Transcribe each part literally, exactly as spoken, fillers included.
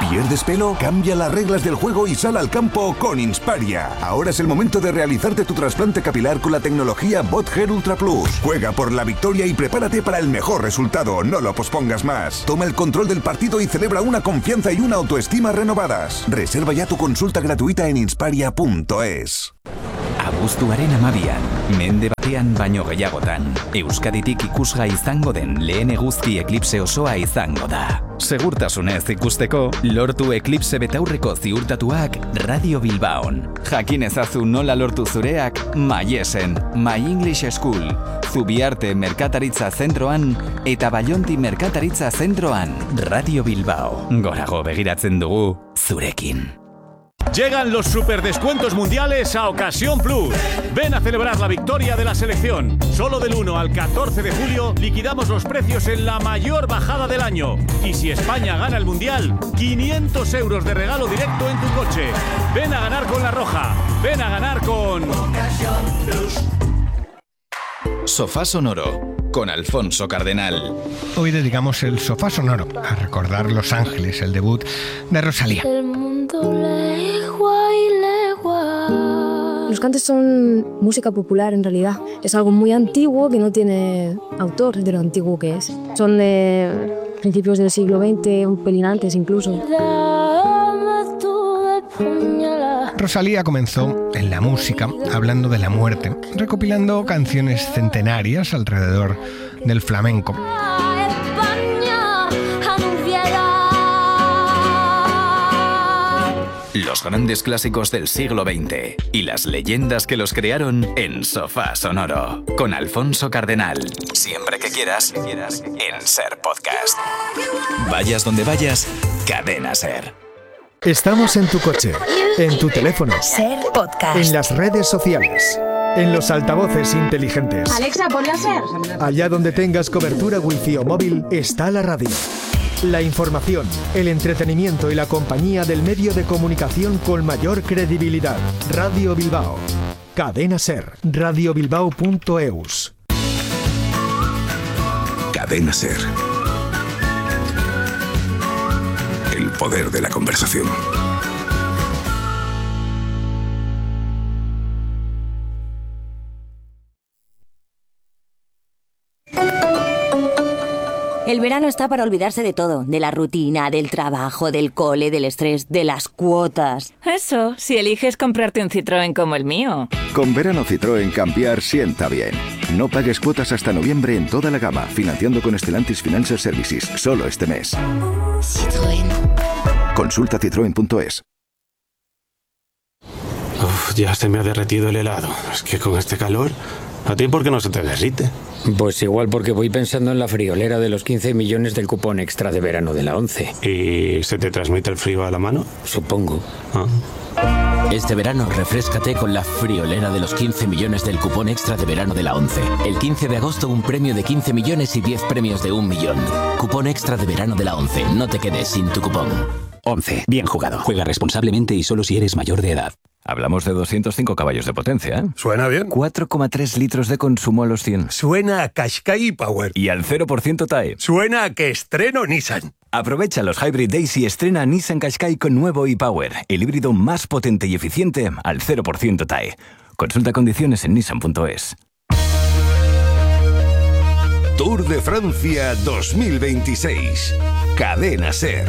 ¿Pierdes pelo? Cambia las reglas del juego y sal al campo con Insparia. Ahora es el momento de realizarte tu trasplante capilar con la tecnología BotHair Ultra Plus. Juega por la victoria y prepárate para el mejor resultado. No lo pospongas más. Toma el control del partido y celebra una confianza y una autoestima renovadas. Reserva ya tu consulta gratuita en insparia punto es. Abuztuaren amabian, mende batean baino gehiagotan, Euskaditik ikusgai izango den lehen eguzki eklipse osoa izango da. Segurtasunez ikusteko, lortu eklipse betaurreko ziurtatuak Radio Bilbaon. Jakin ezazu nola lortu zureak Maiesen, My English School, Zubiarte Merkataritza Zentroan eta Baionti Merkataritza Zentroan. Radio Bilbao, gorago begiratzen dugu zurekin. Llegan los superdescuentos mundiales a Ocasión Plus. Ven a celebrar la victoria de la selección. Solo del uno al catorce de julio liquidamos los precios en la mayor bajada del año. Y si España gana el mundial, quinientos euros de regalo directo en tu coche. Ven a ganar con La Roja. Ven a ganar con Ocasión Plus. Sofá Sonoro, con Alfonso Cardenal. Hoy dedicamos el Sofá Sonoro a recordar Los Ángeles, el debut de Rosalía. El mundo legua y legua. Los cantes son música popular en realidad. Es algo muy antiguo que no tiene autor de lo antiguo que es. Son de principios del siglo veinte, un pelín antes incluso. Rosalía comenzó en la música hablando de la muerte, recopilando canciones centenarias alrededor del flamenco. Los grandes clásicos del siglo veinte y las leyendas que los crearon en Sofá Sonoro, con Alfonso Cardenal. Siempre que quieras, en Ser Podcast. Vayas donde vayas, Cadena Ser. Estamos en tu coche, en tu teléfono, Ser Podcast, en las redes sociales, en los altavoces inteligentes. Alexa, ponla Ser. Allá donde tengas cobertura wifi o móvil, está la radio. La información, el entretenimiento y la compañía del medio de comunicación con mayor credibilidad. Radio Bilbao. Cadena Ser. radio bilbao punto eus. Cadena Ser. El poder de la conversación. El verano está para olvidarse de todo, de la rutina, del trabajo, del cole, del estrés, de las cuotas. Eso, si eliges comprarte un Citroën como el mío. Con verano Citroën cambiar sienta bien. No pagues cuotas hasta noviembre en toda la gama, financiando con Stellantis Financial Services, solo este mes. Citroën. Consulta citroen punto es. Uf, ya se me ha derretido el helado. Es que con este calor, ¿a ti por qué no se te derrite? Pues igual porque voy pensando en la friolera de los quince millones del cupón extra de verano de la ONCE. ¿Y se te transmite el frío a la mano? Supongo. Ah. Este verano refréscate con la friolera de los quince millones del cupón extra de verano de la ONCE. El quince de agosto un premio de quince millones y diez premios de un millón. Cupón extra de verano de la ONCE. No te quedes sin tu cupón. ONCE. Bien jugado. Juega responsablemente y solo si eres mayor de edad. Hablamos de doscientos cinco caballos de potencia, ¿eh? Suena bien. cuatro coma tres litros de consumo a los cien. Suena a Qashqai Power. Y al cero por ciento T A E. Suena a que estreno Nissan. Aprovecha los Hybrid Days y estrena Nissan Qashqai con nuevo e-Power, el híbrido más potente y eficiente al cero por ciento T A E. Consulta condiciones en nissan punto es. Tour de Francia dos mil veintiséis. Cadena Ser.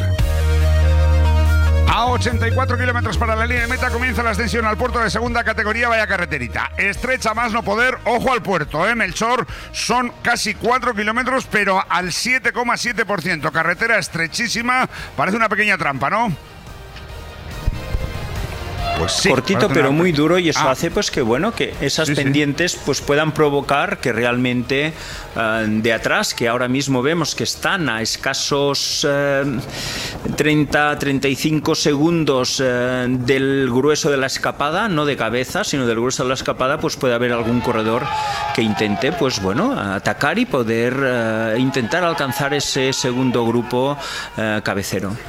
A ochenta y cuatro kilómetros para la línea de meta comienza la ascensión al puerto de segunda categoría. Vaya carreterita, estrecha más no poder. Ojo al puerto, ¿eh? Melchor, son casi cuatro kilómetros, pero al siete coma siete por ciento. Carretera estrechísima, parece una pequeña trampa, ¿no? Pues sí, cortito pero muy duro, y eso ah. hace pues que bueno que esas sí, pendientes sí. pues puedan provocar que realmente uh, de atrás, que ahora mismo vemos que están a escasos uh, treinta a treinta y cinco segundos uh, del grueso de la escapada, no de cabeza sino del grueso de la escapada, pues puede haber algún corredor que intente pues bueno atacar y poder uh, intentar alcanzar ese segundo grupo uh, cabecero.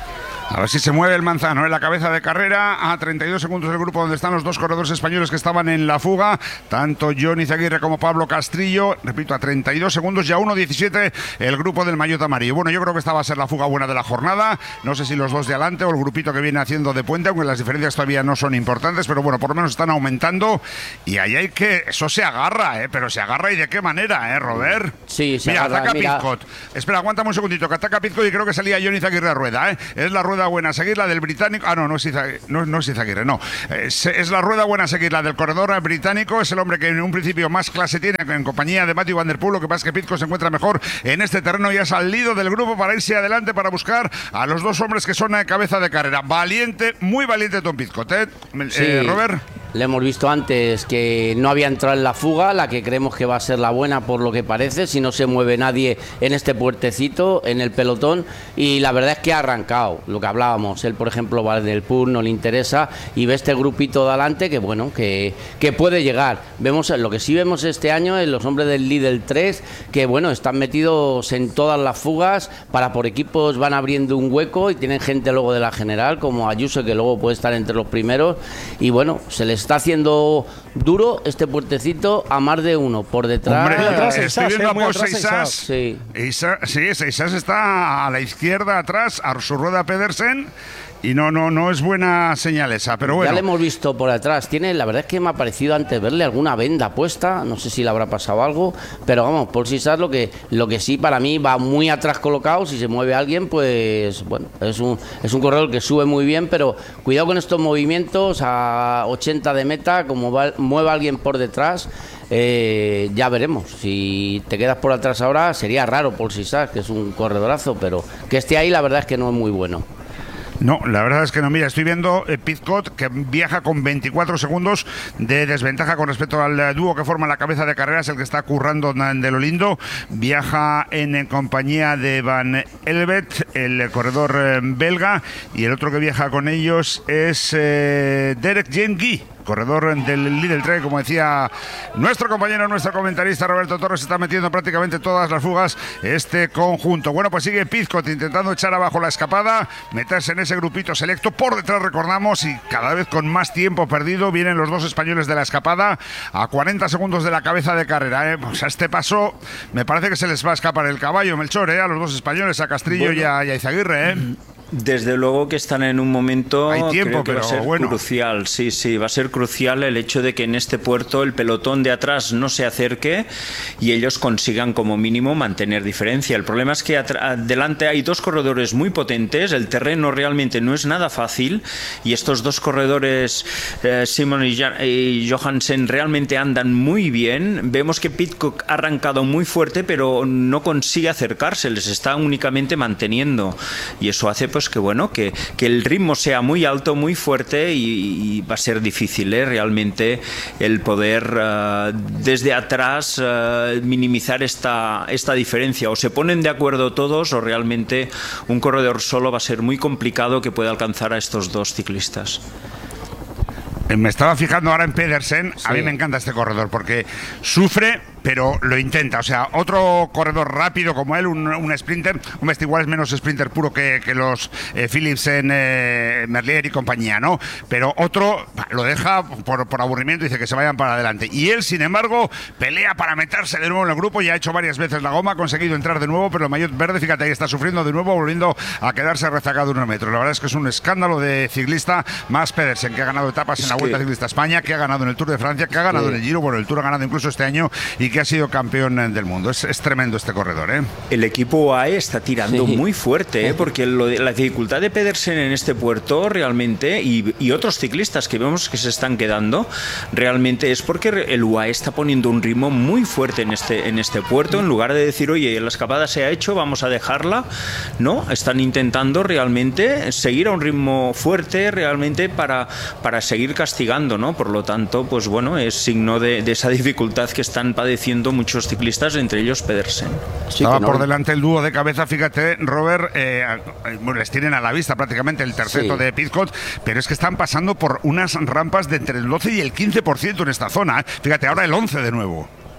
A ver si se mueve el manzano en la cabeza de carrera. A treinta y dos segundos del grupo donde están los dos corredores españoles que estaban en la fuga, tanto Jon Izaguirre como Pablo Castrillo. Repito, a treinta y dos segundos y a uno diecisiete el grupo del maillot amarillo. Bueno, yo creo que esta va a ser la fuga buena de la jornada. No sé si los dos de adelante o el grupito que viene haciendo de puente, aunque las diferencias todavía no son importantes, pero bueno, por lo menos están aumentando. Y ahí hay que... Eso se agarra, ¿eh? Pero se agarra y de qué manera, ¿eh, Robert? Sí, se mira, agarra. Ataca mira. Pizcot. Espera, aguántame un segundito, que ataca Pizcot y creo que salía Jon Izaguirre a rueda, ¿eh? Es la rueda buena a seguir, la del británico. Ah, no, no es Izaguirre, no, no es Izaguirre, no. Es, es la rueda buena a seguir, la del corredor británico. Es el hombre que en un principio más clase tiene en compañía de Matthew Van Der Poel. Lo que pasa es que Pizcot se encuentra mejor en este terreno y ha salido del grupo para irse adelante para buscar a los dos hombres que son a cabeza de carrera. Valiente, muy valiente Tom Pizcot, ¿eh? Sí. Eh, Robert. Le hemos visto antes que no había entrado en la fuga, la que creemos que va a ser la buena por lo que parece, si no se mueve nadie en este puertecito, en el pelotón, y la verdad es que ha arrancado, lo que hablábamos, él por ejemplo va del Pool, no le interesa, y ve este grupito de adelante que bueno, que, que puede llegar. Vemos lo que sí vemos este año en los hombres del Lidl tres, que bueno, están metidos en todas las fugas, para por equipos van abriendo un hueco y tienen gente luego de la general, como Ayuso, que luego puede estar entre los primeros, y bueno, se les está haciendo duro este puertecito a más de uno por detrás. Hombre, atrás, estoy viendo a Paul Seisas. Sí. Isa, sí, Seisas está a la izquierda atrás, a su rueda Pedersen. Y no, no, no es buena señal esa, pero bueno. Ya le hemos visto por atrás. Tiene, la verdad es que me ha parecido antes verle alguna venda puesta. No sé si le habrá pasado algo, pero vamos, por si sabes lo que, lo que sí para mí va muy atrás colocado. Si se mueve alguien, pues bueno, es un, es un corredor que sube muy bien, pero cuidado con estos movimientos a ochenta de meta, como va, mueva alguien por detrás. Eh, ya veremos. Si te quedas por atrás ahora, sería raro por si sabes que es un corredorazo, pero que esté ahí, la verdad es que no es muy bueno. No, la verdad es que no. Mira, estoy viendo eh, Pizcot, que viaja con veinticuatro segundos de desventaja con respecto al eh, dúo que forma la cabeza de carreras, el que está currando de lo lindo. Viaja en, en compañía de Van Elvet, el eh, corredor eh, belga, y el otro que viaja con ellos es eh, Derek Jean-Guy, corredor del Lidl tres, como decía nuestro compañero, nuestro comentarista Roberto Torres. Está metiendo prácticamente todas las fugas este conjunto. Bueno, pues sigue Pizcot intentando echar abajo la escapada, meterse en ese grupito selecto. Por detrás, recordamos, y cada vez con más tiempo perdido, vienen los dos españoles de la escapada a cuarenta segundos de la cabeza de carrera, ¿eh? Pues a este paso me parece que se les va a escapar el caballo, Melchor, ¿eh? A los dos españoles, a Castrillo bueno. y, a, y a Izaguirre, ¿eh? Desde luego que están en un momento Hay tiempo, creo que pero va a ser bueno. crucial, sí, sí, va a ser crucial el hecho de que en este puerto el pelotón de atrás no se acerque y ellos consigan como mínimo mantener diferencia. El problema es que adelante hay dos corredores muy potentes, el terreno realmente no es nada fácil y estos dos corredores, eh, Simon y, y Johansen, realmente andan muy bien. Vemos que Pidcock ha arrancado muy fuerte, pero no consigue acercarse, les está únicamente manteniendo y eso hace pues que bueno que, que el ritmo sea muy alto, muy fuerte y, y va a ser difícil ¿eh? realmente el poder uh, desde atrás uh, minimizar esta, esta diferencia. O se ponen de acuerdo todos o realmente un corredor solo va a ser muy complicado que pueda alcanzar a estos dos ciclistas. Me estaba fijando ahora en Pedersen. Sí. A mí me encanta este corredor porque sufre, pero lo intenta. O sea, otro corredor rápido como él, un, un sprinter, hombre, este igual es menos sprinter puro que, que los eh, Philipsen, eh, Merlier y compañía, ¿no? Pero otro lo deja por, por aburrimiento y dice que se vayan para adelante. Y él, sin embargo, pelea para meterse de nuevo en el grupo. Ya ha hecho varias veces la goma, ha conseguido entrar de nuevo, pero el maillot verde, fíjate, ahí está sufriendo de nuevo, volviendo a quedarse rezagado unos metros. La verdad es que es un escándalo de ciclista, más Pedersen, que ha ganado etapas en la Vuelta Ciclista a España, que ha ganado en el Tour de Francia, que ha ganado sí. en el Giro, bueno, el Tour ha ganado incluso este año y que ha sido campeón del mundo. Es, es tremendo este corredor, ¿eh? El equipo U A E está tirando sí. muy fuerte, ¿eh? Porque lo de, la dificultad de Pedersen en este puerto realmente, y, y otros ciclistas que vemos que se están quedando, realmente es porque el U A E está poniendo un ritmo muy fuerte en este, en este puerto, en lugar de decir, oye, la escapada se ha hecho, vamos a dejarla, no, están intentando realmente seguir a un ritmo fuerte realmente para, para seguir castigando, ¿no? Por lo tanto, pues bueno, es signo de, de esa dificultad que están padeciendo muchos ciclistas, entre ellos Pedersen. Sí, Estaba no. por delante el dúo de cabeza, fíjate, Robert, eh, bueno, les tienen a la vista prácticamente el terceto sí. de Pidcock, pero es que están pasando por unas rampas de entre el doce y el quince por ciento en esta zona, ¿eh? Fíjate, ahora el once de nuevo.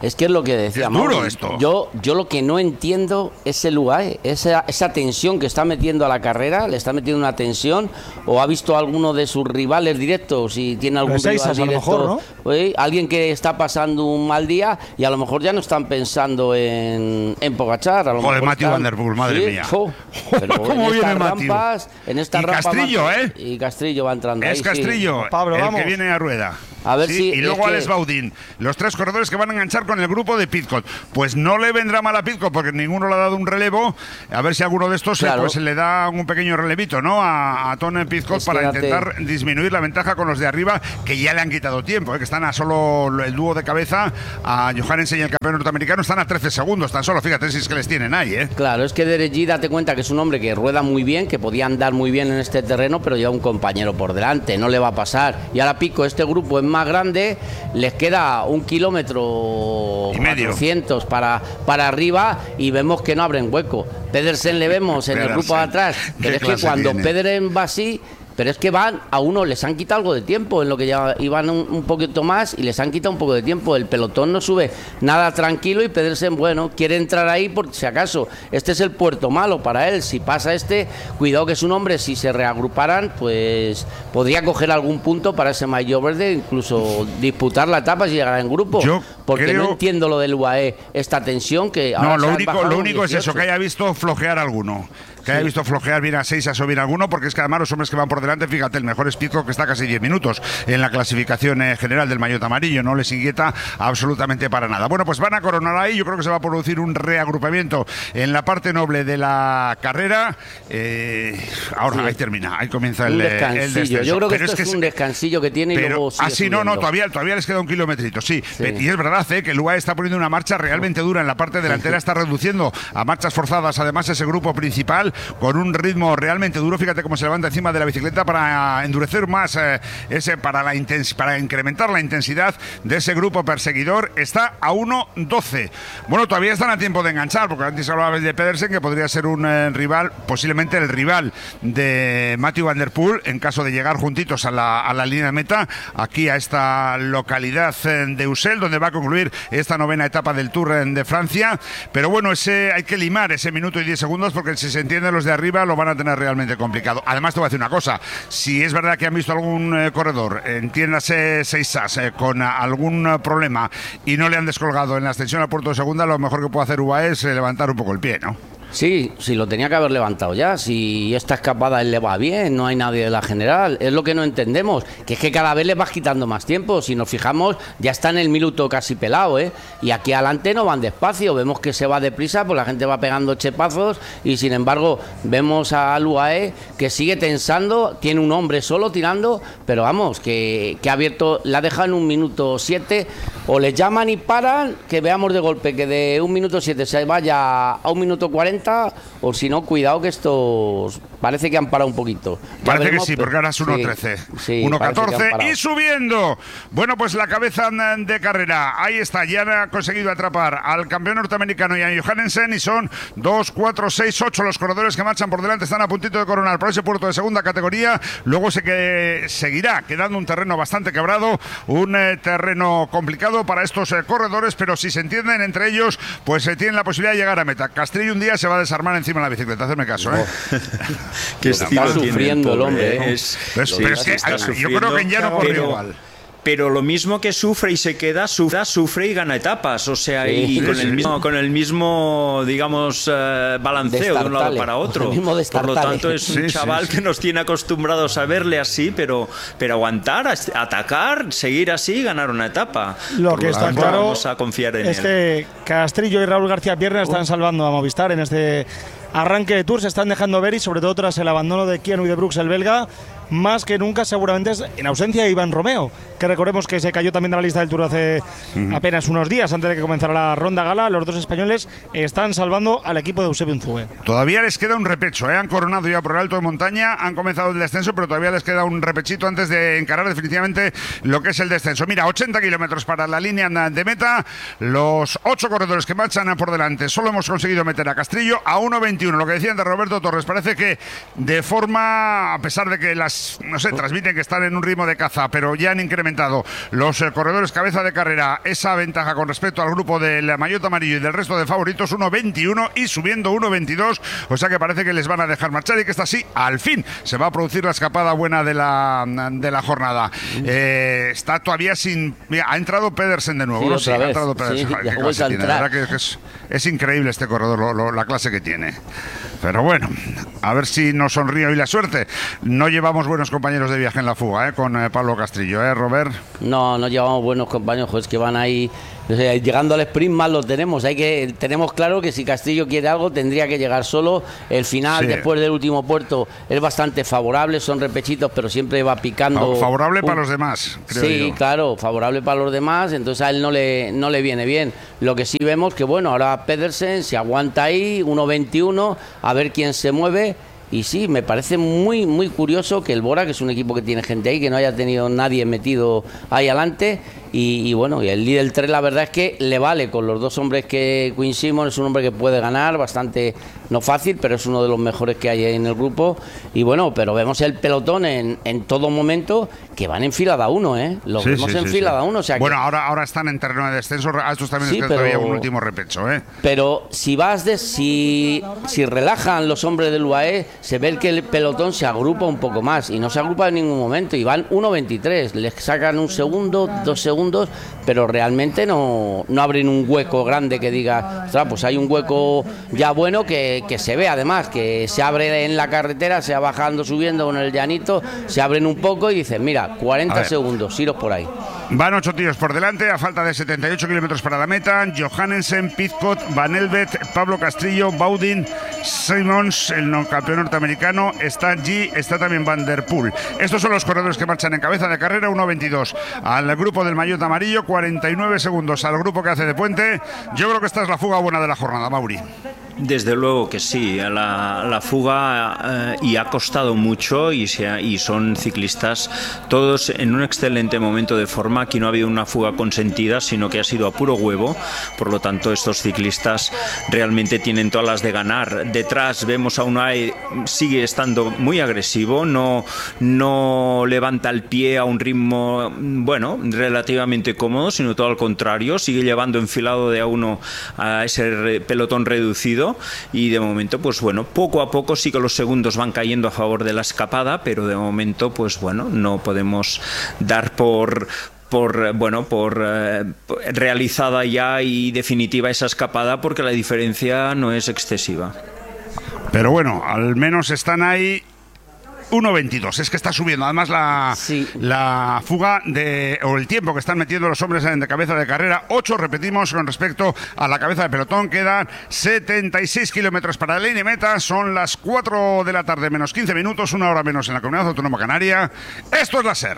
Es que es lo que decía. Es duro Mauri. esto. Yo, yo lo que no entiendo es el U A E, esa, esa tensión que está metiendo a la carrera, le está metiendo una tensión, o ha visto a alguno de sus rivales directos y tiene algún rival Seisas, directo, a lo mejor, ¿no? ¿eh? Alguien que está pasando un mal día y a lo mejor ya no están pensando en, en Pogačar. A lo Joder, mejor Mathieu están- van der Poel, madre Sí, mía. jo, pero ¿Cómo en viene estas Mathieu? rampas, en estas Y rampas Castrillo, más- ¿eh? Y Castrillo va entrando ahí, Es sí. Castrillo, Pablo, el vamos. que viene a rueda. A ver Sí, si y luego es que- Alex Baudin, los tres corredores que van a enganchar con el grupo de Pidcock. Pues no le vendrá mal a Pidcock porque ninguno le ha dado un relevo. A ver si alguno de estos eh, Claro. pues le da un pequeño relevito, ¿no? A, a Tony Pidcock Es para que date- intentar disminuir la ventaja con los de arriba, que ya le han quitado tiempo, ¿eh? Que están a solo el dúo de cabeza, a Johannesen y el campeón norteamericano, están a trece segundos tan solo. Fíjate si es que les tienen ahí, ¿eh? Claro, es que Derek G, date cuenta que es un hombre que rueda muy bien, que podía andar muy bien en este terreno, pero lleva un compañero por delante, no le va a pasar. Y ahora Pico, este grupo es más grande, les queda un kilómetro Y medio. cuatrocientos para, para arriba y vemos que no abren hueco. Pedersen le vemos en el grupo de atrás, pero ¿Qué es que clase cuando tiene? Pedersen va así... Pero es que van a uno, les han quitado algo de tiempo en lo que ya iban un, un poquito más y les han quitado un poco de tiempo. El pelotón no sube nada tranquilo y Pedersen, bueno, quiere entrar ahí por si acaso. Este es el puerto malo para él. Si pasa este, cuidado que es un hombre, si se reagruparan, pues podría coger algún punto para ese maillot verde, incluso disputar la etapa si llegara en grupo. Yo Porque creo- no entiendo lo del U A E, esta tensión que ahora No, se lo han único, bajado lo único es eso, dieciocho. que haya visto flojear alguno. Que haya visto flojear bien a seis, a subir alguno, porque es que además los hombres que van por delante, fíjate, el mejor es Pidcock, que está casi diez minutos en la clasificación eh, general del maillot amarillo, no les inquieta absolutamente para nada. Bueno, pues van a coronar ahí, yo creo que se va a producir un reagrupamiento en la parte noble de la carrera. Eh, ahora, Sí. ahí termina, ahí comienza el, Un eh, el descansillo. descenso. Yo creo que Pero esto es, que un se- descansillo que tiene y pero luego sigue así no, no, subiendo. todavía, todavía les queda un kilometrito, sí. Y es verdad eh, que el U A E está poniendo una marcha realmente dura en la parte delantera, está reduciendo a marchas forzadas además ese grupo principal con un ritmo realmente duro. Fíjate cómo se levanta encima de la bicicleta para endurecer más eh, ese para la intens para incrementar la intensidad de ese grupo perseguidor. Está a uno doce. Bueno, todavía están a tiempo de enganchar, porque antes hablabas de Pedersen, que podría ser un eh, rival, posiblemente el rival de Mathieu van der Poel en caso de llegar juntitos a la, a la línea de meta, aquí a esta localidad eh, de Ussel, donde va a concluir esta novena etapa del Tour eh, de Francia. Pero bueno, ese hay que limar ese minuto y diez segundos, porque si se entiende los de arriba lo van a tener realmente complicado. Además te voy a decir una cosa, si es verdad que han visto algún eh, corredor, entiéndase seis as, eh, con eh, algún eh, problema y no le han descolgado en la ascensión al puerto de segunda, lo mejor que puede hacer U A E es eh, levantar un poco el pie, ¿no? Sí, sí, lo tenía que haber levantado ya. Si esta escapada él le va bien, no hay nadie de la general. Es lo que no entendemos, que es que cada vez le vas quitando más tiempo. Si nos fijamos, ya está en el minuto casi pelado, ¿eh? Y aquí adelante no van despacio. Vemos que se va deprisa, pues la gente va pegando chepazos y sin embargo vemos al U A E que sigue tensando, tiene un hombre solo tirando, pero vamos, que, que ha abierto, la deja en un minuto siete. O les llaman y paran, que veamos de golpe que de un minuto siete se vaya a un minuto cuarenta, o si no, cuidado que estos parece que han parado un poquito. Ya Parece veremos, que sí, pero- porque ahora es uno trece, Sí, sí, uno parece que han catorce parado. y subiendo. Bueno, pues la cabeza de carrera, ahí está, ya han conseguido atrapar al campeón norteamericano y a Johannesen, y son dos, cuatro, seis, ocho los corredores que marchan por delante, están a puntito de coronar por ese puerto de segunda categoría. Luego se que seguirá quedando un terreno bastante quebrado, un eh, terreno complicado para estos eh, corredores, pero si se entienden entre ellos, pues eh, tienen la posibilidad de llegar a meta. Castrillo un día se va a desarmar encima de la bicicleta, hacerme caso, ¿eh? Qué Está estilo tiene sufriendo el pobre, hombre, ¿eh? ¿eh? Es- Pero es- pero es que está hay- yo sufriendo, creo que en llano corrió pero- igual. Pero lo mismo que sufre y se queda, sufre, sufre y gana etapas. O sea, Sí, y sí, con, sí. el mismo, con el mismo, digamos, eh, balanceo de un lado Destartale. para otro. El mismo Por lo destartale. tanto, es un Sí, sí, chaval sí. que nos tiene acostumbrados a verle así, pero, pero aguantar, as- atacar, seguir así y ganar una etapa. Lo Por que está tanto, claro vamos a confiar en es él. que Castrillo y Raúl García Pierna están salvando a Movistar en este arranque de Tour. Se están dejando ver, y sobre todo tras el abandono de Keanu de Brooks, el belga, más que nunca seguramente es en ausencia de Iván Romeo, que recordemos que se cayó también de la lista del Tour hace Ujú. apenas unos días antes de que comenzara la ronda gala. Los dos españoles están salvando al equipo de Eusebio Unzue. Todavía les queda un repecho, ¿eh? Han coronado ya por el alto de montaña, han comenzado el descenso, pero todavía les queda un repechito antes de encarar definitivamente lo que es el descenso. Mira, ochenta kilómetros para la línea de meta, los ocho corredores que marchan por delante. Solo hemos conseguido meter a Castrillo a uno veintiuno. Lo que decían de Roberto Torres, parece que de forma, a pesar de que las pues, no sé, transmiten que están en un ritmo de caza, pero ya han incrementado los eh, corredores cabeza de carrera esa ventaja con respecto al grupo del maillot amarillo y del resto de favoritos, uno veintiuno y subiendo uno veintidós, o sea que parece que les van a dejar marchar y que esta sí, al fin, se va a producir la escapada buena de la, de la jornada. Eh, está todavía sin... Mira, ha entrado Pedersen de nuevo, sí, ¿no? otra Sí, vez. ha entrado Pedersen. Sí, Qué ya clase vuelve a tiene, entrar. la verdad que es, es increíble este corredor, lo, lo, la clase que tiene. Pero bueno, a ver si nos sonríe hoy la suerte. No llevamos buenos compañeros de viaje en la fuga, ¿eh? Con eh, Pablo Castrillo, ¿eh, Robert? No, no llevamos buenos compañeros, pues que van ahí, o sea, llegando al sprint mal lo tenemos. Hay que tenemos claro que si Castillo quiere algo tendría que llegar solo. El final, Sí. después del último puerto, es bastante favorable, son repechitos, pero siempre va picando. Favorable un- para los demás, creo Sí, yo. claro, favorable para los demás, entonces a él no le, no le viene bien. Lo que sí vemos que, bueno, ahora Pedersen se aguanta ahí, uno veintiuno, a ver quién se mueve. Y sí, me parece muy, muy curioso que el Bora, que es un equipo que tiene gente ahí, que no haya tenido nadie metido ahí adelante. Y, y bueno, y el líder tres, la verdad es que le vale con los dos hombres que Quinn Simon es un hombre que puede ganar, bastante no fácil, pero es uno de los mejores que hay en el grupo. Y bueno, pero vemos el pelotón en, en todo momento que van en fila de a uno, ¿eh? Los Sí, vemos sí, en sí, fila sí. de a uno. O sea que- Bueno, ahora, ahora están en terreno de descenso. A estos también Sí, es que pero- todavía un último repecho, ¿eh? Pero si vas de si, si relajan los hombres del U A E, se ve que el pelotón se agrupa un poco más y no se agrupa en ningún momento y van uno veintitrés, les sacan un segundo, dos segundos, pero realmente no, no abren un hueco grande que diga, ostras, pues hay un hueco ya bueno que, que se ve además, que se abre en la carretera, sea bajando, subiendo con el llanito, se abren un poco y dicen, mira, A cuarenta ver. segundos, iros por ahí. Van ocho tíos por delante, a falta de setenta y ocho kilómetros para la meta. Johannesen, Pizcott, Van Elvet, Pablo Castrillo, Baudin, Simons, el no- campeón norteamericano, está G, está también Van Der Poel. Estos son los corredores que marchan en cabeza de carrera, uno veintidós. Al grupo del maillot amarillo, cuarenta y nueve segundos. Al grupo que hace de puente, yo creo que esta es la fuga buena de la jornada, Mauri. Desde luego que sí, la, la fuga eh, y ha costado mucho y, se ha- y son ciclistas todos en un excelente momento de forma. Aquí no ha habido una fuga consentida, sino que ha sido a puro huevo. Por lo tanto, estos ciclistas realmente tienen todas las de ganar. Detrás vemos a Unai, sigue estando muy agresivo, no, no levanta el pie a un ritmo, bueno, relativamente cómodo, sino todo al contrario, sigue llevando enfilado de a uno a ese re- pelotón reducido. Y de momento, pues bueno, poco a poco sí que los segundos van cayendo a favor de la escapada, pero de momento, pues bueno, no podemos dar por por bueno por eh, realizada ya y definitiva esa escapada, porque la diferencia no es excesiva. Pero bueno, al menos están ahí. uno veintidós, es que está subiendo además la, la fuga de, o el tiempo que están metiendo los hombres de cabeza de carrera. ocho, repetimos, con respecto a la cabeza de pelotón. Quedan setenta y seis kilómetros para la línea de meta. Son las cuatro de la tarde menos quince minutos, una hora menos en la Comunidad Autónoma Canaria. Esto es la SER.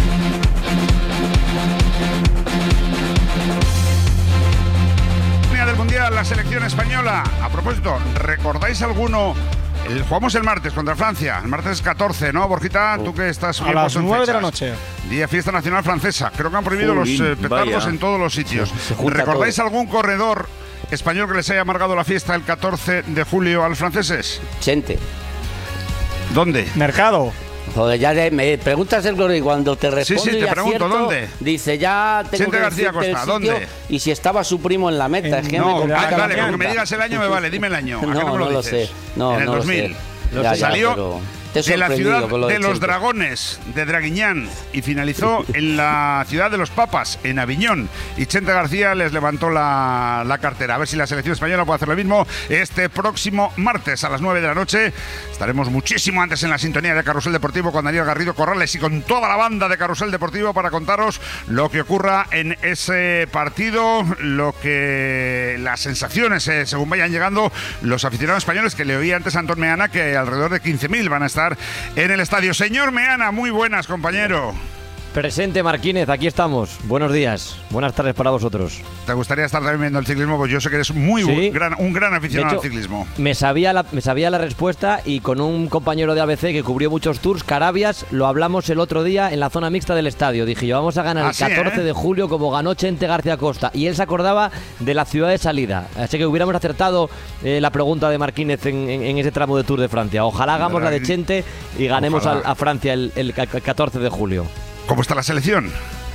Del Mundial, la selección española. A propósito, ¿recordáis alguno? El, jugamos el martes contra Francia, el martes catorce, ¿no, Borjita? Tú que estás A bien las puesto en nueve de la fechas. noche. Día Fiesta Nacional Francesa. Creo que han prohibido Jolín, los eh, petardos vaya. en todos los sitios. Se junta ¿Recordáis todo. algún corredor español que les haya amargado la fiesta el catorce de julio a los franceses? Chente. ¿Dónde? Mercado. Joder, ya de- me preguntas el gordo y cuando te respondo sí, te y pregunto, acierto, ¿dónde? dice ya tengo Chente que García decirte el Costa, sitio ¿dónde? y si estaba su primo en la meta. Es que ya me No, complica ah, la vale, con que pregunta. me digas el año me vale, dime el año. ¿A qué No, no me lo no lo dices? sé. No, en el no lo dos mil. sé. Ya, ya, Salió pero te he de la sorprendido ciudad con lo de de los Chente. Dragones, de Draguiñán, y finalizó en la ciudad de los Papas, en Aviñón. Y Chente García les levantó la, la cartera. A ver si la selección española puede hacer lo mismo este próximo martes a las nueve de la noche. Estaremos muchísimo antes en la sintonía de Carrusel Deportivo con Daniel Garrido Corrales y con toda la banda de Carrusel Deportivo para contaros lo que ocurra en ese partido, lo que las sensaciones eh, según vayan llegando los aficionados españoles, que le oí antes a Antón Meana que alrededor de quince mil van a estar en el estadio. Señor Meana, muy buenas, compañero. Presente, Marquínez, aquí estamos. Buenos días, buenas tardes para vosotros. ¿Te gustaría estar también viendo el ciclismo? Pues yo sé que eres muy ¿Sí? gran, un gran aficionado hecho, al ciclismo. Me sabía, la, me sabía la respuesta y con un compañero de A B C que cubrió muchos tours, Carabias, lo hablamos el otro día en la zona mixta del estadio. Dije yo, vamos a ganar ¿Ah, el sí, catorce eh? de julio como ganó Chente García Costa. Y él se acordaba de la ciudad de salida. Así que hubiéramos acertado eh, la pregunta de Marquínez en, en, en ese tramo de Tour de Francia. Ojalá hagamos la de Chente y ganemos a, a Francia el, el catorce de julio. ¿Cómo está la selección?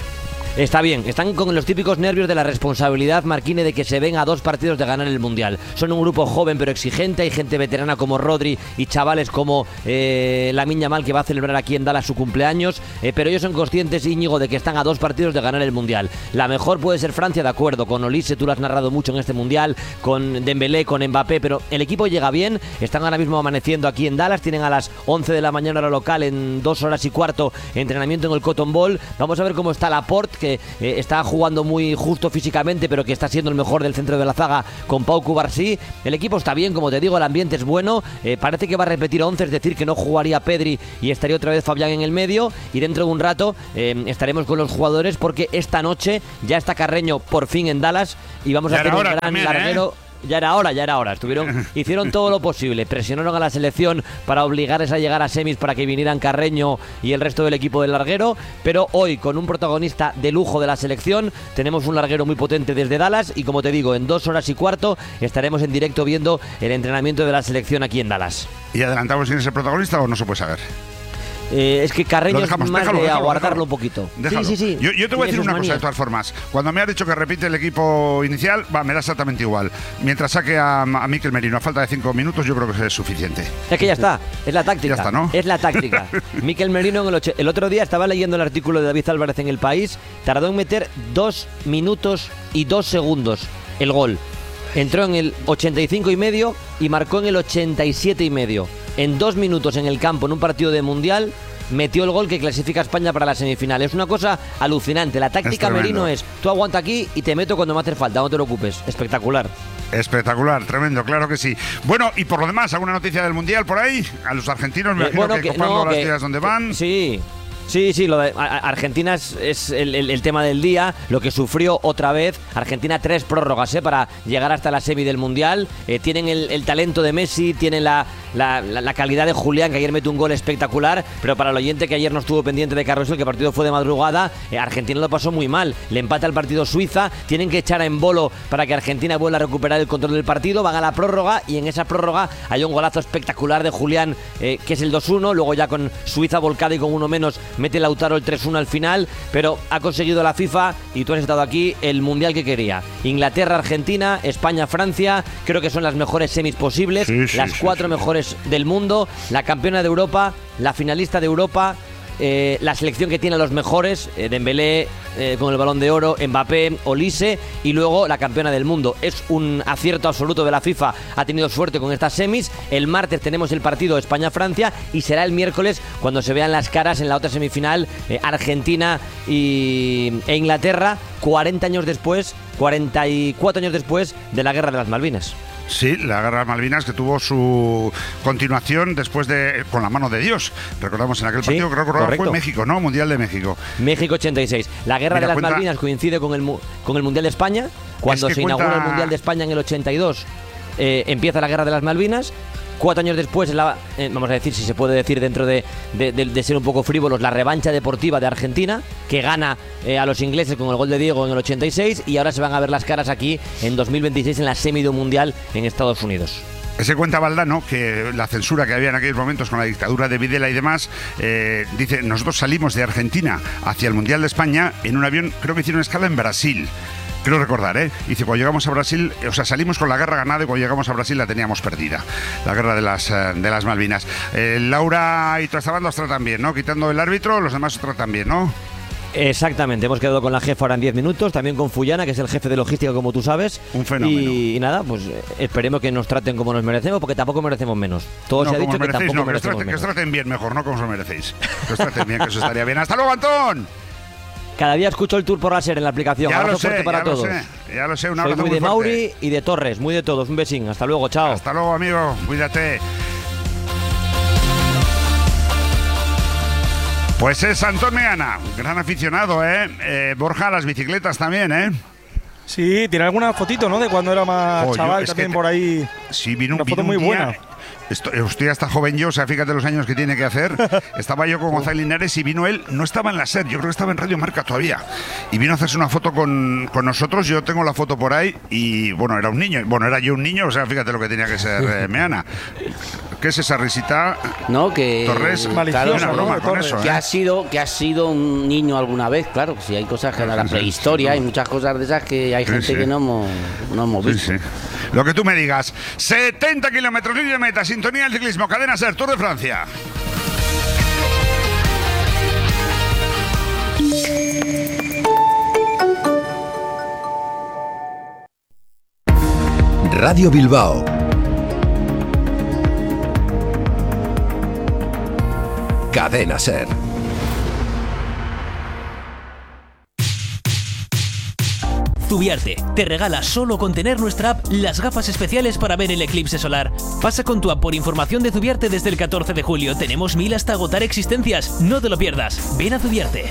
Está bien, están con los típicos nervios de la responsabilidad, Marquínez, de que se ven a dos partidos de ganar el Mundial. Son un grupo joven pero exigente, hay gente veterana como Rodri y chavales como eh, Lamine Yamal, que va a celebrar aquí en Dallas su cumpleaños, eh, pero ellos son conscientes, Íñigo, de que están a dos partidos de ganar el Mundial. La mejor puede ser Francia, de acuerdo, con Olise, tú lo has narrado mucho en este Mundial, con Dembélé, con Mbappé, pero el equipo llega bien, están ahora mismo amaneciendo aquí en Dallas, tienen a las once de la mañana hora local, en dos horas y cuarto, entrenamiento en el Cotton Bowl. Vamos a ver cómo está Laporte, que eh, está jugando muy justo físicamente, pero que está siendo el mejor del centro de la zaga con Pau Cubarsí. El equipo está bien, como te digo, el ambiente es bueno. Eh, parece que va a repetir once, es decir, que no jugaría Pedri y estaría otra vez Fabián en el medio. Y dentro de un rato eh, estaremos con los jugadores, porque esta noche ya está Carreño por fin en Dallas y vamos a hacer un gran también, larguero. ¿eh? Ya era hora, ya era hora. Estuvieron, hicieron todo lo posible, presionaron a la selección para obligarles a llegar a semis para que vinieran Carreño y el resto del equipo del larguero, pero hoy, con un protagonista de lujo de la selección, tenemos un larguero muy potente desde Dallas y, como te digo, en dos horas y cuarto estaremos en directo viendo el entrenamiento de la selección aquí en Dallas. ¿Y adelantamos quién es el protagonista o no se puede saber? Eh, es que Carreño dejamos, es más déjalo, de déjalo, aguardarlo déjalo. un poquito. Déjalo. Sí, sí, sí. Yo, yo te voy a decir una manías. cosa de todas formas. Cuando me ha dicho que repite el equipo inicial, va, me da exactamente igual. Mientras saque a, a Mikel Merino a falta de cinco minutos, yo creo que es suficiente. Es que ya está, es la táctica. Ya está, ¿no? Es la táctica. Mikel Merino, en el, ocho, el otro día estaba leyendo el artículo de David Álvarez en El País, tardó en meter dos minutos y dos segundos el gol. Entró en el ochenta y cinco y medio y marcó en el ochenta y siete y medio. En dos minutos en el campo, en un partido de Mundial, metió el gol que clasifica a España para la semifinal. Es una cosa alucinante. La táctica es Merino es, tú aguanta aquí y te meto cuando me hace falta, no te preocupes. Espectacular. Espectacular, tremendo, claro que sí. Bueno, y por lo demás, ¿alguna noticia del Mundial por ahí? A los argentinos, me eh, imagino bueno, que, que copando no, las ciudades donde van. Sí. Sí, sí, lo de Argentina es, es el, el, el tema del día, lo que sufrió otra vez. Argentina tres prórrogas ¿eh? para llegar hasta la semi del Mundial. Eh, tienen el, el talento de Messi, tienen la, la, la, la calidad de Julián, que ayer metió un gol espectacular, pero para el oyente que ayer no estuvo pendiente de Carlos, que el partido fue de madrugada, eh, Argentina lo pasó muy mal. Le empata el partido Suiza, tienen que echar a Embolo para que Argentina vuelva a recuperar el control del partido, van a la prórroga y en esa prórroga hay un golazo espectacular de Julián, eh, que es el dos uno, luego ya con Suiza volcada y con uno menos mete Lautaro el tres uno al final, pero ha conseguido la FIFA, y tú has estado aquí, el Mundial que quería. Inglaterra, Argentina, España, Francia, creo que son las mejores semis posibles, sí, sí, las sí, cuatro sí, mejores sí. del mundo, la campeona de Europa, la finalista de Europa, eh, la selección que tiene a los mejores, eh, Dembélé eh, con el Balón de Oro, Mbappé, Olise, y luego la campeona del mundo. Es un acierto absoluto de la FIFA, ha tenido suerte con estas semis. El martes tenemos el partido España-Francia y será el miércoles cuando se vean las caras en la otra semifinal, eh, Argentina y, e Inglaterra, cuarenta años después, cuarenta y cuatro años después de la Guerra de las Malvinas. Sí, la Guerra de Malvinas, que tuvo su continuación después de con la mano de Dios. Recordamos en aquel sí, partido, creo que correcto. fue México, ¿no? Mundial de México. México ochenta y seis. La Guerra Mira, de las cuenta... Malvinas coincide con el, con el Mundial de España. Cuando es que se cuenta... inaugura el Mundial de España en el ochenta y dos, eh, empieza la Guerra de las Malvinas. Cuatro años después, la, eh, vamos a decir, si se puede decir dentro de, de, de, de ser un poco frívolos, la revancha deportiva de Argentina, que gana eh, a los ingleses con el gol de Diego en el ochenta y seis, y ahora se van a ver las caras aquí en dos mil veintiséis en la semi de un Mundial en Estados Unidos. Se cuenta Valdano que la censura que había en aquellos momentos con la dictadura de Videla y demás, eh, dice, nosotros salimos de Argentina hacia el Mundial de España en un avión, creo que hicieron escala en Brasil. Creo recordar, ¿eh? Dice, cuando llegamos a Brasil, o sea, salimos con la guerra ganada y cuando llegamos a Brasil la teníamos perdida. La guerra de las, de las Malvinas. Eh, Laura y Trastabal los tratan bien, ¿no? Quitando el árbitro, los demás los tratan bien, ¿no? Exactamente, hemos quedado con la jefa ahora en diez minutos, también con Fullana, que es el jefe de logística, como tú sabes. Un fenómeno. Y, y nada, pues esperemos que nos traten como nos merecemos, porque tampoco merecemos menos. Todo no, se ha dicho merecéis, que tampoco no, merecemos que os traten, menos. que os traten bien mejor, no como os lo merecéis. Que os traten bien, que eso estaría bien. ¡Hasta luego, Antón! Cada día escucho el Tour por láser en la aplicación. Ya abrazo lo sé, fuerte para ya todos. Lo sé, ya lo sé, un Soy abrazo muy de muy Mauri y de Torres, muy de todos. Un besín, hasta luego, chao. Hasta luego, amigo, cuídate. Pues es Antón Meana, gran aficionado, ¿eh? eh Borja, a las bicicletas también, ¿eh? Sí, tiene alguna fotito, ¿no? De cuando era más oh, chaval, también por ahí. Sí, vino, una vino foto un muy día, buena. Estoy, estoy hasta joven yo, o sea, fíjate los años que tiene que hacer. Estaba yo con Gonzalo Linares y vino él, no estaba en la SER, yo creo que estaba en Radio Marca todavía. Y vino a hacerse una foto con, con nosotros, yo tengo la foto por ahí y bueno, era un niño, bueno, era yo un niño, o sea, fíjate lo que tenía que ser eh, Meana. ¿Qué es esa risita? No, que Torres, claro, una broma con eso, que ¿eh? ha sido que ha sido un niño alguna vez, claro, si hay cosas que en la prehistoria, hay muchas cosas de esas que hay sí, gente sí. que no hemos, no hemos visto. Sí, sí. Lo que tú me digas. setenta kilómetros, línea de meta, sintonía del ciclismo, cadena SER, Tour de Francia. Radio Bilbao. Cadena SER. Zubiarte te regala solo con tener nuestra app las gafas especiales para ver el eclipse solar. Pasa con tu app por información de Zubiarte desde el catorce de julio. Tenemos mil hasta agotar existencias. No te lo pierdas. Ven a Zubiarte.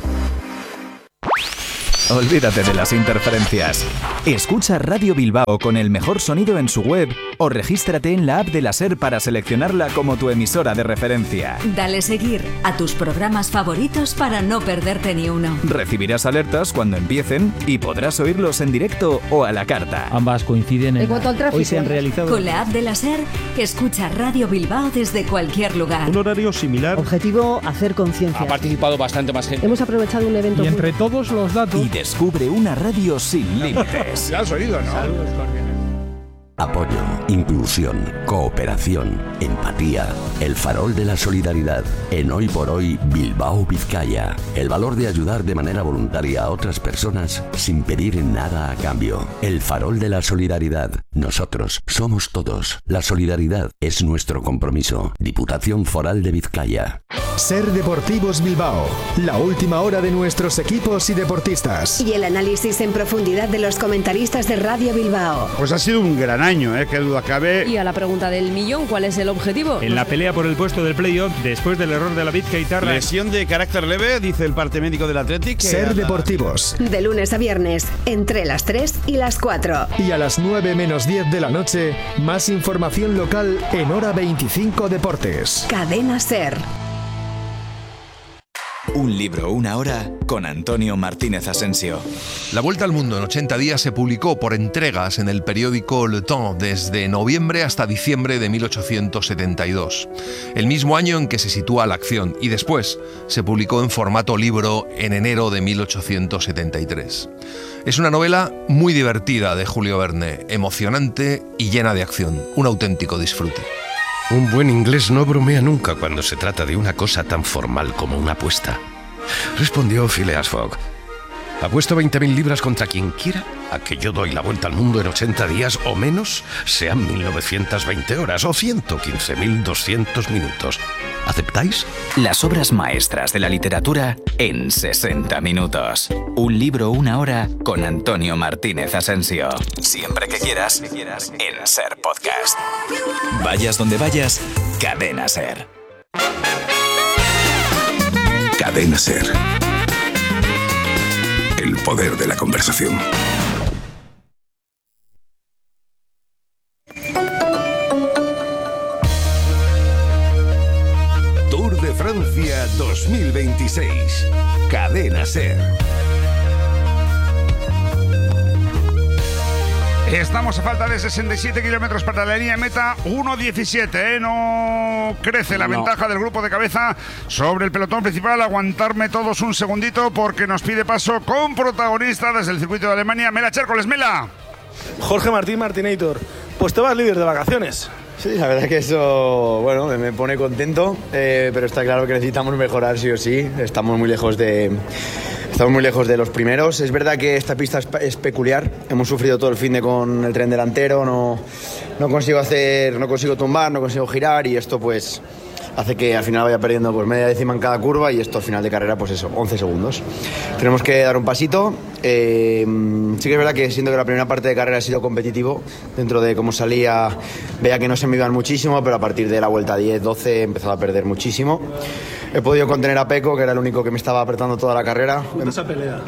Olvídate de las interferencias. Escucha Radio Bilbao con el mejor sonido en su web o regístrate en la app de la SER para seleccionarla como tu emisora de referencia. Dale seguir a tus programas favoritos para no perderte ni uno. Recibirás alertas cuando empiecen y podrás oírlos en directo o a la carta. Ambas coinciden en... En cuanto al tráfico, hoy se han realizado... Con la app de la SER, escucha Radio Bilbao desde cualquier lugar. Un horario similar. Objetivo, hacer conciencia. Ha participado bastante más gente. Hemos aprovechado un evento... Y entre todos los datos... Y descubre una radio sin límites. Ya has oído, ¿no? Saludos cordiales. Apoyo, inclusión, cooperación, empatía, el farol de la solidaridad. En Hoy por Hoy, Bilbao, Vizcaya. El valor de ayudar de manera voluntaria a otras personas sin pedir nada a cambio. El farol de la solidaridad. Nosotros somos todos. La solidaridad es nuestro compromiso. Diputación Foral de Vizcaya. SER Deportivos Bilbao. La última hora de nuestros equipos y deportistas. Y el análisis en profundidad de los comentaristas de Radio Bilbao. Pues ha sido un gran año, ¿eh? Qué duda cabe. Y a la pregunta del millón, ¿cuál es el objetivo? En la pelea por el puesto del playoff, después del error de la Vizcaitarra. Lesión de carácter leve, dice el parte médico del Athletic. SER Deportivos. De lunes a viernes, entre las tres y las cuatro. Y a las nueve menos diez de la noche, más información local en Hora veinticinco Deportes. Cadena SER. Un libro, una hora, con Antonio Martínez Asensio. La Vuelta al Mundo en ochenta días se publicó por entregas en el periódico Le Temps desde noviembre hasta diciembre de mil ochocientos setenta y dos, el mismo año en que se sitúa la acción, y después se publicó en formato libro en enero de mil ochocientos setenta y tres. Es una novela muy divertida de Julio Verne, emocionante y llena de acción, un auténtico disfrute. Un buen inglés no bromea nunca cuando se trata de una cosa tan formal como una apuesta, respondió Phileas Fogg. Apuesto veinte mil libras contra quien quiera a que yo doy la vuelta al mundo en ochenta días o menos, sean mil novecientas veinte horas o ciento quince mil doscientos minutos. ¿Aceptáis? Las obras maestras de la literatura en sesenta minutos. Un libro, una hora, con Antonio Martínez Asensio. Siempre que quieras, en SER Podcast. Vayas donde vayas, Cadena SER. Cadena SER. El poder de la conversación. Tour de Francia dos mil veintiséis. Cadena SER. Estamos a falta de sesenta y siete kilómetros para la línea de meta, uno diecisiete, ¿eh? No crece la no. ventaja del grupo de cabeza sobre el pelotón principal. Aguantarme todos un segundito porque nos pide paso con protagonista desde el circuito de Alemania, Mela Chércoles. Mela. Jorge Martín Martinator, pues te vas líder de vacaciones. Sí, la verdad que eso, bueno, me pone contento, eh, pero está claro que necesitamos mejorar sí o sí. Estamos muy lejos de... Estamos muy lejos de los primeros. Es verdad que esta pista es, es peculiar. Hemos sufrido todo el fin de con el tren delantero. No, no consigo hacer, no consigo tumbar, no consigo girar y esto pues hace que al final vaya perdiendo pues media décima en cada curva y esto al final de carrera pues eso, once segundos. Tenemos que dar un pasito. Eh, sí que es verdad que siento que la primera parte de carrera ha sido competitivo, dentro de cómo salía veía que no se me iban muchísimo, pero a partir de la vuelta diez doce he empezado a perder muchísimo. He podido contener a Peco, que era el único que me estaba apretando toda la carrera. Esa pelea.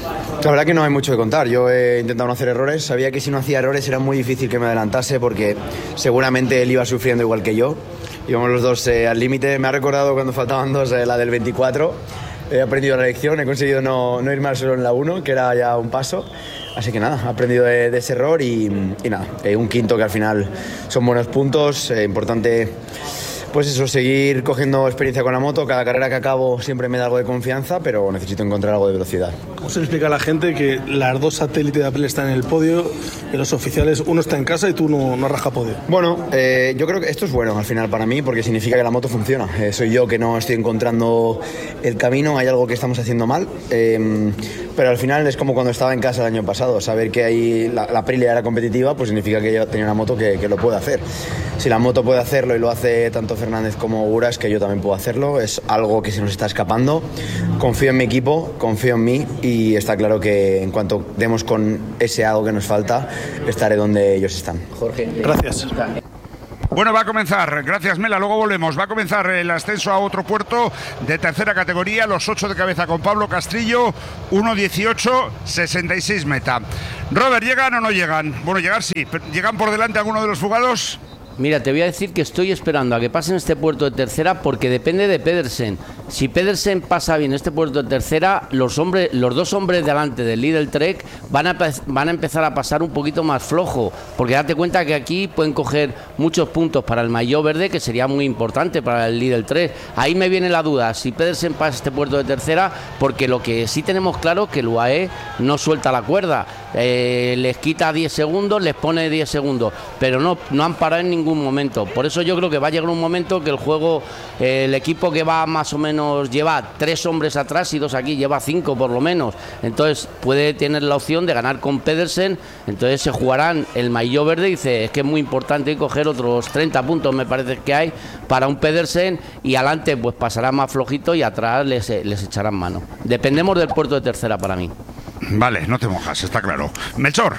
La verdad que no hay mucho que contar. Yo he intentado no hacer errores. Sabía que si no hacía errores era muy difícil que me adelantase porque seguramente él iba sufriendo igual que yo. Íbamos los dos eh, al límite. Me ha recordado cuando faltaban dos, eh, la del veinticuatro. He aprendido la lección, he conseguido no, no ir más solo en la uno, que era ya un paso. Así que nada, he aprendido de, de ese error y, y nada, eh, un quinto que al final son buenos puntos. Eh, importante, pues eso, seguir cogiendo experiencia con la moto. Cada carrera que acabo siempre me da algo de confianza, pero necesito encontrar algo de velocidad. ¿Cómo se le explica a la gente que las dos satélites de Apple están en el podio y los oficiales, uno está en casa y tú no, no raja podio? Bueno, eh, yo creo que esto es bueno al final para mí porque significa que la moto funciona. Eh, soy yo que no estoy encontrando el camino, hay algo que estamos haciendo mal. Eh, pero al final es como cuando estaba en casa el año pasado. Saber que ahí la, la Aprilia era competitiva, pues significa que yo tenía una moto que, que lo puede hacer. Si la moto puede hacerlo y lo hace tanto Fernández como Uras, que yo también puedo hacerlo, es algo que se nos está escapando. Confío en mi equipo, confío en mí y está claro que en cuanto demos con ese algo que nos falta, estaré donde ellos están. Jorge, gracias. Bueno, va a comenzar, gracias Mela, luego volvemos, va a comenzar el ascenso a otro puerto de tercera categoría, los ocho de cabeza con Pablo Castrillo, uno dieciocho sesenta y seis meta. Robert, ¿llegan o no llegan? Bueno, llegar sí, ¿llegan por delante alguno de los fugados? Mira, te voy a decir que estoy esperando a que pasen este puerto de tercera porque depende de Pedersen. Si Pedersen pasa bien este puerto de tercera, los hombres, los dos hombres delante del Lidl Trek van a, van a empezar a pasar un poquito más flojo, porque date cuenta que aquí pueden coger muchos puntos para el maillot verde, que sería muy importante para el Lidl Trek. Ahí me viene la duda, si Pedersen pasa este puerto de tercera, porque lo que sí tenemos claro es que el U A E no suelta la cuerda. Eh, les quita diez segundos, les pone diez segundos, pero no, no han parado en ningún momento. Por eso yo creo que va a llegar un momento que el juego, eh, el equipo que va más o menos, lleva tres hombres atrás y dos aquí, lleva cinco por lo menos, entonces puede tener la opción de ganar con Pedersen. Entonces se jugarán el maillot verde. Dice, es que es muy importante coger otros treinta puntos, me parece que hay, para un Pedersen, y adelante pues pasará más flojito y atrás les, les echarán mano. Dependemos del puerto de tercera para mí. Vale, no te mojas, está claro. Melchor.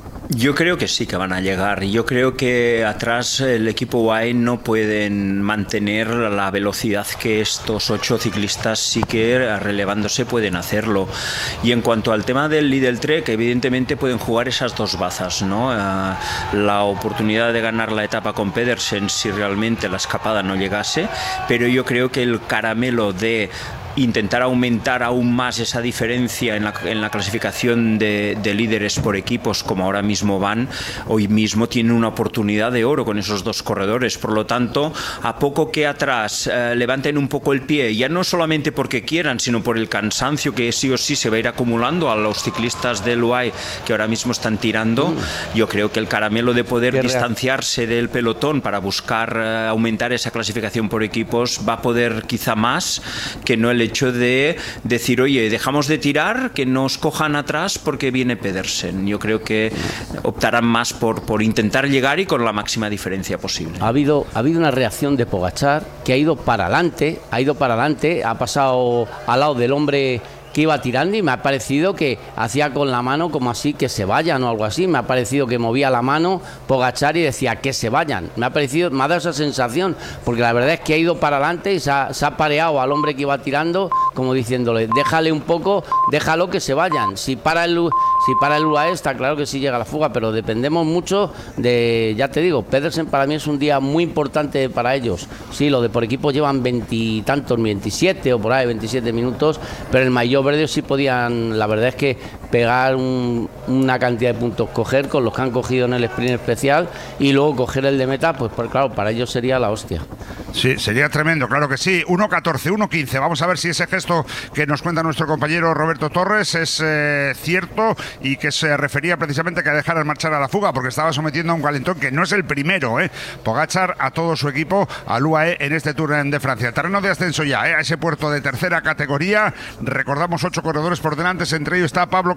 Yo creo que sí que van a llegar. Yo creo que atrás el equipo U A E no pueden mantener la velocidad que estos ocho ciclistas sí que relevándose pueden hacerlo. Y en cuanto al tema del Lidl Trek, evidentemente pueden jugar esas dos bazas, ¿no? Uh, la oportunidad de ganar la etapa con Pedersen si realmente la escapada no llegase, pero yo creo que el caramelo de intentar aumentar aún más esa diferencia en la, en la clasificación de, de líderes por equipos, como ahora mismo van, hoy mismo tienen una oportunidad de oro con esos dos corredores. Por lo tanto, a poco que atrás eh, levanten un poco el pie, ya no solamente porque quieran, sino por el cansancio que sí o sí se va a ir acumulando a los ciclistas del U A E que ahora mismo están tirando, mm. yo creo que el caramelo de poder distanciarse del pelotón para buscar eh, aumentar esa clasificación por equipos va a poder quizá más que no el hecho de decir, oye, dejamos de tirar, que nos cojan atrás porque viene Pedersen. Yo creo que optarán más por, por intentar llegar y con la máxima diferencia posible. Ha habido, ha habido una reacción de Pogačar que ha ido para adelante, ha ido para adelante, ha pasado al lado del hombre que iba tirando y me ha parecido que hacía con la mano como así, que se vayan o algo así. Me ha parecido que movía la mano Pogačar y decía que se vayan. Me ha parecido, me ha dado esa sensación, porque la verdad es que ha ido para adelante y se ha, se ha pareado al hombre que iba tirando, como diciéndole, déjale un poco, déjalo que se vayan. Si para el, si para el U A E está claro que sí llega la fuga, pero dependemos mucho de, ya te digo, Pedersen para mí es un día muy importante para ellos. Sí, lo de por equipo llevan veintitantos, veintisiete o por ahí, veintisiete minutos, pero el maillot verdes sí podían, la verdad es que pegar un, una cantidad de puntos, coger con los que han cogido en el sprint especial y luego coger el de meta, pues, pues claro, para ellos sería la hostia. Sí, sería tremendo, claro que sí. uno catorce, uno quince. Vamos a ver si ese gesto que nos cuenta nuestro compañero Roberto Torres es eh, cierto y que se refería precisamente a que dejaran marchar a la fuga porque estaba sometiendo a un calentón que no es el primero, ¿eh? Pogačar a todo su equipo, al U A E en este Tour de Francia. Terreno de ascenso ya, ¿eh? A ese puerto de tercera categoría. Recordamos ocho corredores por delante, entre ellos está Pablo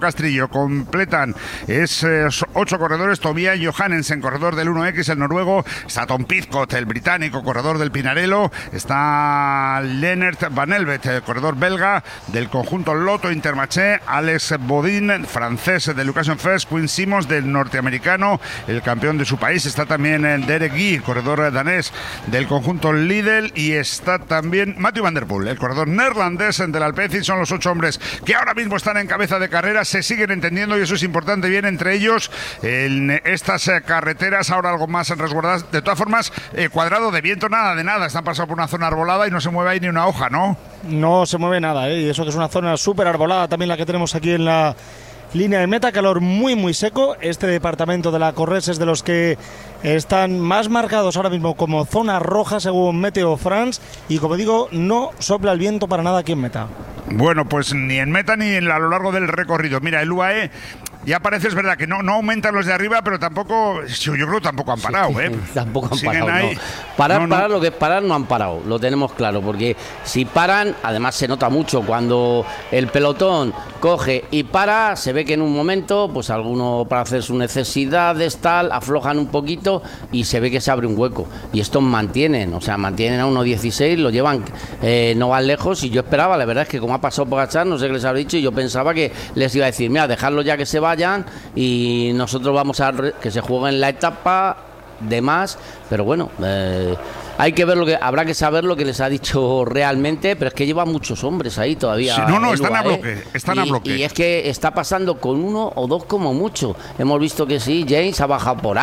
Castrillo. Completan esos ocho corredores: Tobias Johannesen, corredor del uno equis, el noruego, está Tom Pidcock, el británico, corredor del Pinarello, está Lennart Van Elvet, el corredor belga del conjunto Lotto Intermarché, Alex Bodin, francés de Education First, Quinn Simmons, del norteamericano, el campeón de su país, está también Derek Guy, corredor danés del conjunto Lidl, y está también Matthew Van Der Poel, el corredor neerlandés del Alpecin. Son los ocho hombres que ahora mismo están en cabeza de carrera, se siguen entendiendo y eso es importante, bien entre ellos en estas eh, carreteras ahora algo más resguardadas. De todas formas, eh, Cuadrado, de viento nada de nada, están pasando por una zona arbolada y no se mueve ahí ni una hoja, ¿no? No se mueve nada, ¿eh? Y eso que es una zona súper arbolada también la que tenemos aquí en la línea de meta. Calor muy muy seco. Este departamento de la Corrèze es de los que están más marcados ahora mismo como zona roja según Meteo France, y como digo, no sopla el viento para nada aquí en meta. Bueno, pues ni en meta ni en, a lo largo del recorrido. Mira, el U A E ya parece, es verdad, que no, no aumentan los de arriba, pero tampoco, yo creo que tampoco han parado, ¿eh? Tampoco han Siguen parado, ahí. no. Parar, No, no. parar, lo que es parar no han parado, lo tenemos claro, porque si paran, además se nota mucho cuando el pelotón coge y para, se ve que en un momento, pues alguno para hacer sus necesidades, tal, aflojan un poquito y se ve que se abre un hueco. Y estos mantienen, o sea, mantienen a uno dieciséis, lo llevan, eh, no van lejos, y yo esperaba, la verdad es que como ha pasado Pogačar, no sé qué les habrá dicho, y yo pensaba que les iba a decir, mira, dejarlo ya que se vayan y nosotros vamos a re- que se jueguen la etapa de más, pero bueno, eh, hay que ver lo que habrá que saber lo que les ha dicho realmente, pero es que lleva muchos hombres ahí todavía. Sí, no, no, el están U A E, a bloque, están y, a bloque. Y es que está pasando con uno o dos como mucho. Hemos visto que sí, James ha bajado por